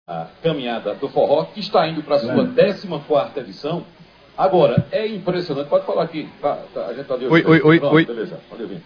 a caminhada do forró, que está indo para a sua 14ª edição. Agora, é impressionante, pode falar aqui, a gente está de ouvindo. Oi. Beleza, pode ouvir.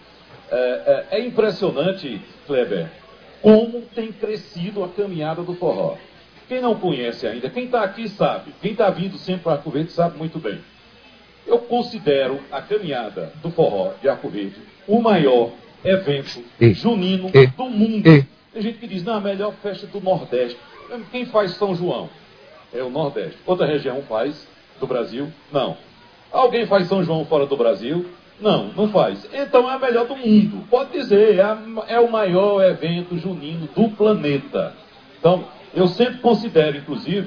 É impressionante, Kleber, como tem crescido a caminhada do forró. Quem não conhece ainda, quem está aqui sabe, quem está vindo sempre para Arco Verde sabe muito bem. Eu considero a caminhada do forró de Arco Verde o maior evento junino do mundo. Tem gente que diz, não, a melhor festa do Nordeste. Quem faz São João? É o Nordeste. Outra região faz do Brasil? Não. Alguém faz São João fora do Brasil? Não faz. Então é a melhor do mundo. Pode dizer, é o maior evento junino do planeta. Então, eu sempre considero, inclusive,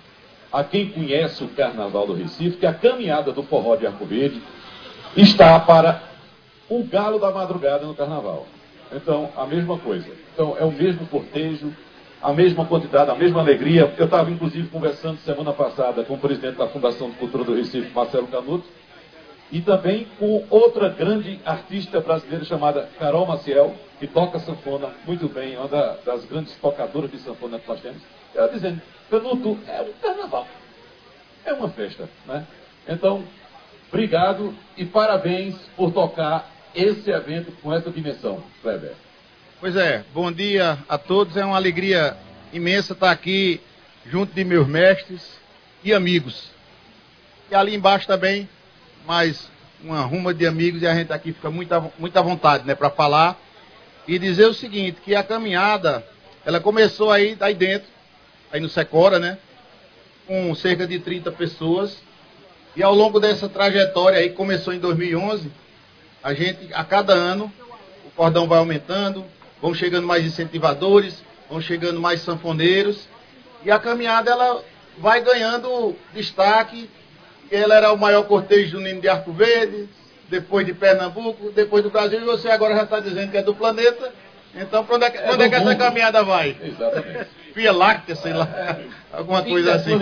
a quem conhece o Carnaval do Recife, que a caminhada do forró de Arco Verde está para o galo da madrugada no Carnaval. Então, a mesma coisa. Então, é o mesmo cortejo, a mesma quantidade, a mesma alegria. Eu estava, inclusive, conversando semana passada com o presidente da Fundação de Cultura do Recife, Marcelo Canuto, e também com outra grande artista brasileira chamada Carol Maciel, que toca sanfona muito bem, uma das grandes tocadoras de sanfona que nós temos. Ela dizendo, Canuto, é um carnaval, é uma festa, né? Então, obrigado e parabéns por tocar esse evento com essa dimensão, Kleber. Pois é, bom dia a todos, é uma alegria imensa estar aqui junto de meus mestres e amigos. E ali embaixo também, mais uma ruma de amigos, e a gente aqui fica muita vontade, né, para falar e dizer o seguinte, que a caminhada, ela começou aí dentro, aí no Secora, né, com cerca de 30 pessoas, e ao longo dessa trajetória aí, que começou em 2011, a gente, a cada ano, o cordão vai aumentando, vão chegando mais incentivadores, vão chegando mais sanfoneiros, e a caminhada, ela vai ganhando destaque. Ela era o maior cortejo junino de Arco Verde, depois de Pernambuco, depois do Brasil, e você agora já está dizendo que é do planeta. Então, para onde é que essa caminhada vai? Exatamente. Via Láctea, sei lá, alguma coisa assim.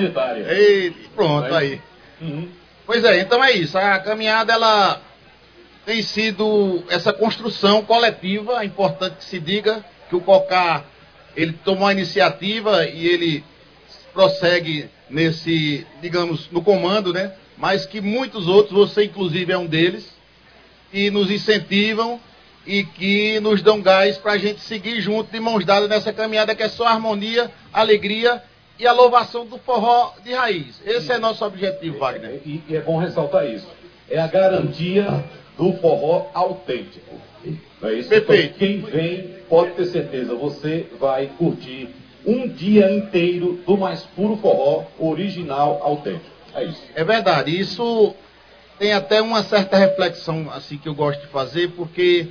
E pronto, aí. Uhum. Pois é, então é isso. A caminhada, ela tem sido essa construção coletiva. É importante que se diga que o COCAR, ele tomou a iniciativa e ele prossegue nesse, digamos, no comando, né? Mas que muitos outros, você inclusive é um deles, que nos incentivam e que nos dão gás para a gente seguir junto, de mãos dadas nessa caminhada que é só harmonia, alegria e a louvação do forró de raiz. Esse é nosso objetivo, Wagner. E é bom ressaltar isso. É a garantia do forró autêntico. Não é isso? Perfeito. Então, quem vem, pode ter certeza, você vai curtir um dia inteiro do mais puro forró, original, autêntico. É isso. É verdade. Isso tem até uma certa reflexão assim que eu gosto de fazer, porque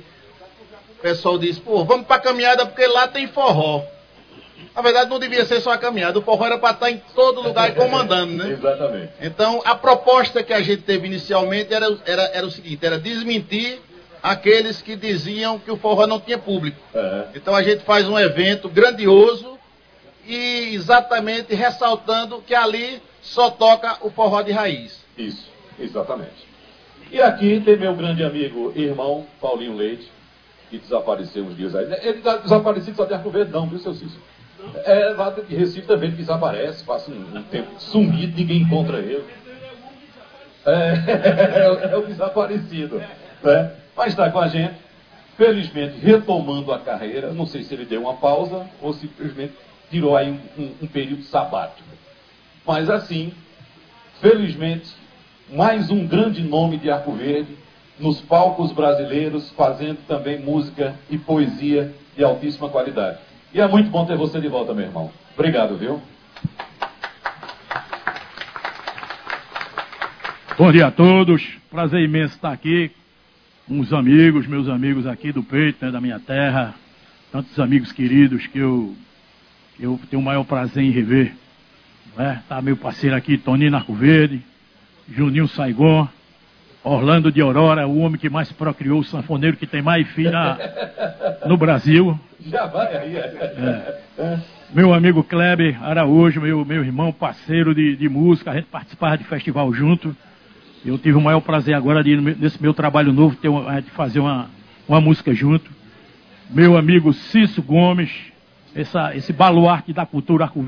o pessoal diz, pô, vamos pra caminhada porque lá tem forró. Na verdade, não devia ser só a caminhada. O forró era para estar em todo lugar e comandando, né? Exatamente. Então, a proposta que a gente teve inicialmente era o seguinte, era desmentir aqueles que diziam que o forró não tinha público. Então, a gente faz um evento grandioso e exatamente ressaltando que ali só toca o forró de raiz. Isso, exatamente. E aqui tem meu grande amigo, irmão, Paulinho Leite, que desapareceu uns dias aí. Ele está desaparecido só de Arco Verde, não, viu, seu Cícero? Lá de Recife também ele desaparece, passa um tempo sumido, ninguém encontra ele. É o desaparecido, né? Mas está com a gente, felizmente retomando a carreira. Não sei se ele deu uma pausa ou simplesmente tirou aí um período sabático. Mas assim, felizmente, mais um grande nome de Arco Verde nos palcos brasileiros, fazendo também música e poesia de altíssima qualidade. E é muito bom ter você de volta, meu irmão. Obrigado, viu? Bom dia a todos. Prazer imenso estar aqui com os amigos, meus amigos aqui do peito, né, da minha terra. Tantos amigos queridos que eu tenho o maior prazer em rever. Né? Tá meu parceiro aqui, Toninho Arco Verde, Juninho Saigon, Orlando de Aurora, o homem que mais procriou, o sanfoneiro que tem mais filho no Brasil. Já vai aí. Meu amigo Kleber Araújo, meu irmão, parceiro de música, a gente participava de festival junto. Eu tive o maior prazer agora nesse meu trabalho novo, de fazer uma música junto. Meu amigo Cício Gomes, esse baluarte da cultura Arco Verde.